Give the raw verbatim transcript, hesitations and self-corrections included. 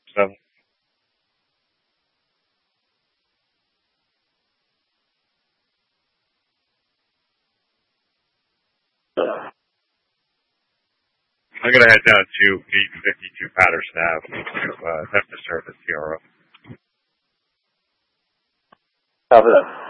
So I'm going to head down to eight fifty-two Patterson Avenue to uh, attempt to serve as T R O. Copy that.